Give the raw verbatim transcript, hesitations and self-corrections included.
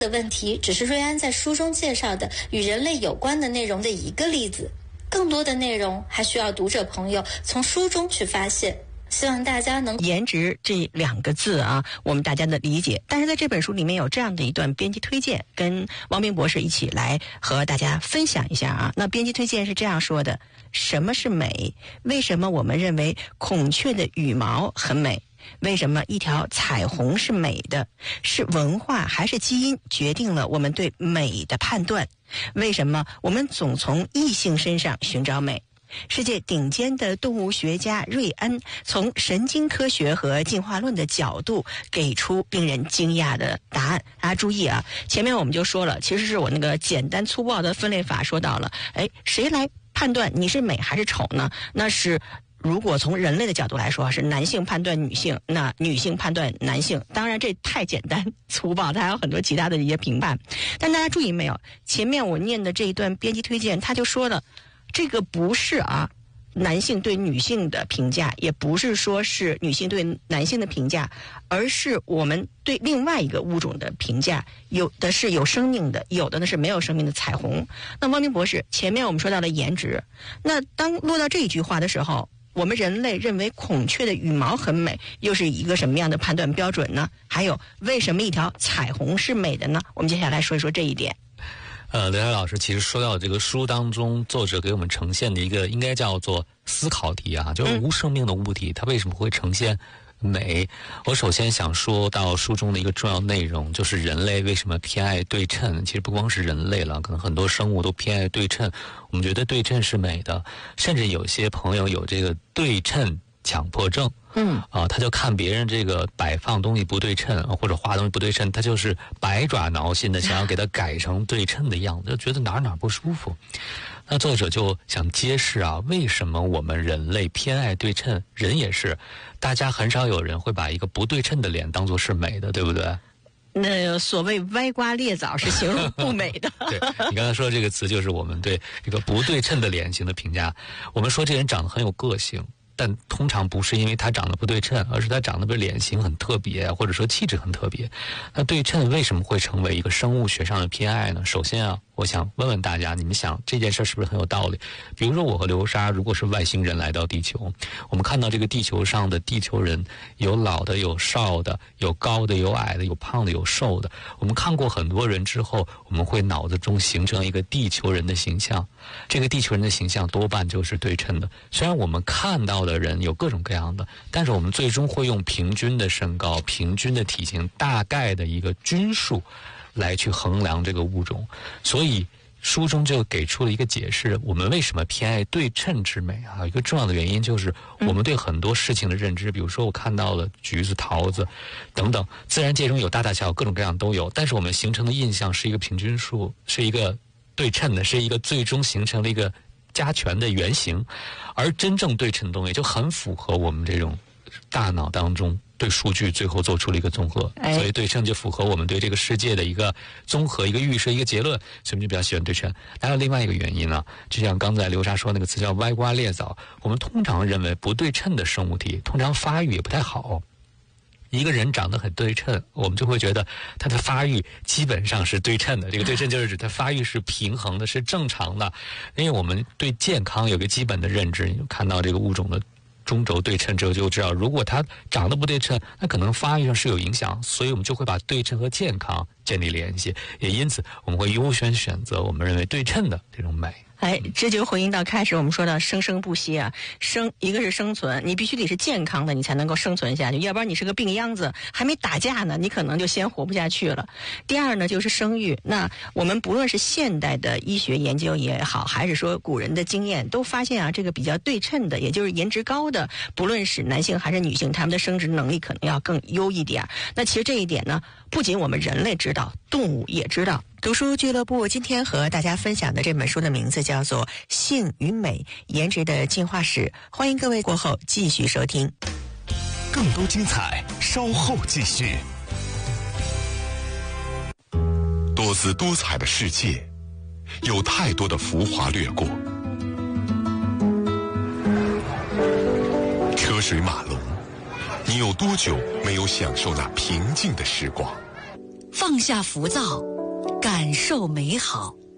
的问题只是瑞安在书中介绍的与人类有关的内容的一个例子，更多的内容还需要读者朋友从书中去发现。希望大家能颜值这两个字啊，我们大家的理解。但是在这本书里面有这样的一段编辑推荐，跟汪冰博士一起来和大家分享一下啊。那编辑推荐是这样说的：什么是美？为什么我们认为孔雀的羽毛很美？为什么一条彩虹是美的？是文化还是基因决定了我们对美的判断？为什么我们总从异性身上寻找美？世界顶尖的动物学家瑞安从神经科学和进化论的角度给出令人惊讶的答案。大家注意啊，前面我们就说了，其实是我那个简单粗暴的分类法说到了，哎，谁来判断你是美还是丑呢？那是如果从人类的角度来说，是男性判断女性，那女性判断男性。当然这太简单粗暴，它还有很多其他的一些评判。但大家注意没有，前面我念的这一段编辑推荐，他就说了，这个不是啊男性对女性的评价，也不是说是女性对男性的评价，而是我们对另外一个物种的评价。有的是有生命的，有的呢是没有生命的彩虹。那汪冰博士，前面我们说到了颜值，那当落到这一句话的时候，我们人类认为孔雀的羽毛很美，又是一个什么样的判断标准呢？还有为什么一条彩虹是美的呢？我们接下来说一说这一点。 呃，刘海老师其实说到这个书当中，作者给我们呈现的一个应该叫做思考题啊，就是无生命的物体它为什么会呈现美？我首先想说到书中的一个重要内容，就是人类为什么偏爱对称。其实不光是人类了，可能很多生物都偏爱对称。我们觉得对称是美的，甚至有些朋友有这个对称强迫症。嗯啊，他就看别人这个摆放东西不对称，或者画东西不对称，他就是百爪挠心的想要给它改成对称的样子，就觉得哪儿哪儿不舒服。那作者就想揭示啊，为什么我们人类偏爱对称？人也是，大家很少有人会把一个不对称的脸当作是美的，对不对？ 那所谓歪瓜裂枣是形容不美的。 对，你刚才说的这个词就是我们对一个不对称的脸型的评价。我们说这人长得很有个性，但通常不是因为他长得不对称，而是他长得的脸型很特别，或者说气质很特别。那对称为什么会成为一个生物学上的偏爱呢？首先啊，我想问问大家，你们想这件事是不是很有道理？比如说我和流沙如果是外星人来到地球，我们看到这个地球上的地球人，有老的有少的，有高的有矮的，有胖的有瘦的。我们看过很多人之后，我们会脑子中形成一个地球人的形象，这个地球人的形象多半就是对称的。虽然我们看到的人有各种各样的，但是我们最终会用平均的身高、平均的体型、大概的一个均数来去衡量这个物种。所以书中就给出了一个解释，我们为什么偏爱对称之美啊？一个重要的原因就是我们对很多事情的认知，比如说我看到了橘子、桃子等等，自然界中有大大小小各种各样都有，但是我们形成的印象是一个平均数，是一个对称的，是一个最终形成了一个加权的原型。而真正对称的东西就很符合我们这种大脑当中对数据最后做出了一个综合，所以对称就符合我们对这个世界的一个综合、一个预设、一个结论，所以我们就比较喜欢对称。还有另外一个原因呢，就像刚才刘莎说那个词叫歪瓜裂枣，我们通常认为不对称的生物体通常发育也不太好。一个人长得很对称，我们就会觉得他的发育基本上是对称的。这个对称就是指他发育是平衡的，是正常的。因为我们对健康有个基本的认知，你看到这个物种的中轴对称之后就知道，如果它长得不对称，那可能发育上是有影响，所以我们就会把对称和健康建立联系，也因此我们会优先选择我们认为对称的这种美。 哎，这就回应到开始我们说到生生不息啊，生一个是生存，你必须得是健康的，你才能够生存下去，要不然你是个病秧子，还没打架呢，你可能就先活不下去了。第二呢，就是生育。那我们不论是现代的医学研究也好，还是说古人的经验，都发现啊，这个比较对称的，也就是颜值高的，不论是男性还是女性，他们的生殖能力可能要更优一点。那其实这一点呢，不仅我们人类知道，动物也知道。读书俱乐部今天和大家分享的这本书的名字叫做《性与美：颜值的进化史》，欢迎各位过后继续收听。 更多精彩稍后继续。多姿多彩的世界，有太多的浮华掠过，车水马龙，你有多久没有享受那平静的时光？ 放下浮躁，感受美好。